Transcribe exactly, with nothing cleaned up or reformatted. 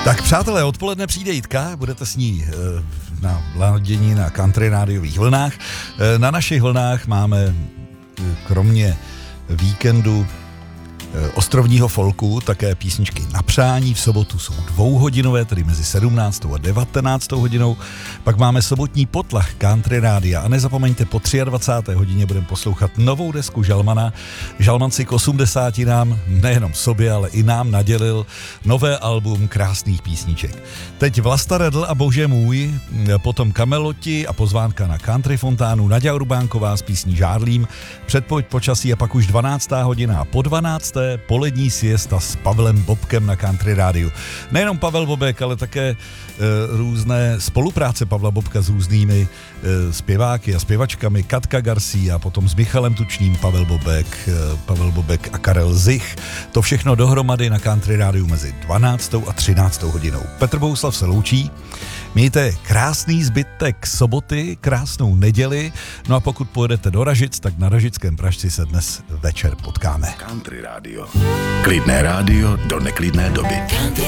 Tak přátelé, odpoledne přijde Jitka, budete s ní e, na ladění na country rádiových vlnách. E, na našich vlnách máme e, kromě víkendu e, ostrovního folku také písničky na přání. V sobotu jsou dvouhodinové, tedy mezi sedmnáctou a devatenáctou hodinou. Pak máme sobotní potlach country rádia a nezapomeňte, po dvacáté třetí hodině budeme poslouchat novou desku Žalmana. Žalman si k osmdesátínám nejenom sobě, ale i nám nadělil nové album krásných písniček. Teď Vlasta Redl a Bože můj, potom Kameloti a pozvánka na country fontánu, Naďa Urbánková s písní Žárlím, předpověď počasí a pak už dvanáctá hodina a po dvanácté polední siesta s Pavlem Bobkem na country rádiu. Nejenom Pavel Bobek, ale také e, různé spolupráce Pavla Bobka s různými e, zpěváky a zpěvačkami, Katka Garcia a potom s Michalem Tučným Pavel Bobek, e, Pavel Bobek a Karel Zich. To všechno dohromady na country rádiu mezi dvanáctou a třináctou hodinou. Petr Bouslav se loučí. Mějte krásný zbytek soboty, krásnou neděli. No a pokud pojedete do Ražic, tak na Ražickém Pražci se dnes večer potkáme. Country rádio. Klidné rádio do neklidné doby.